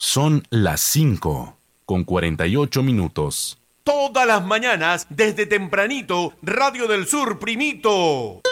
Son las 5:48. Todas las mañanas, desde tempranito, Radio del Sur, primito.